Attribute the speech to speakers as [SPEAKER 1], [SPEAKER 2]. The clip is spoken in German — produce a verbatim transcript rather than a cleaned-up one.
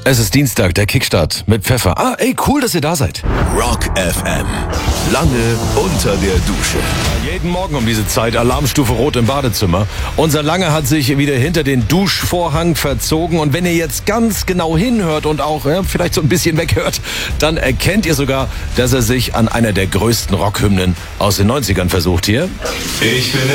[SPEAKER 1] Es ist Dienstag, der Kickstart mit Pfeffer. Ah, ey, cool, dass ihr da seid.
[SPEAKER 2] Rock F M. Lange unter der Dusche.
[SPEAKER 1] Jeden Morgen um diese Zeit Alarmstufe Rot im Badezimmer. Unser Lange hat sich wieder hinter den Duschvorhang verzogen. Und wenn ihr jetzt ganz genau hinhört und auch ja, vielleicht so ein bisschen weghört, dann erkennt ihr sogar, dass er sich an einer der größten Rockhymnen aus den neunzigern versucht hier.
[SPEAKER 2] Ich bin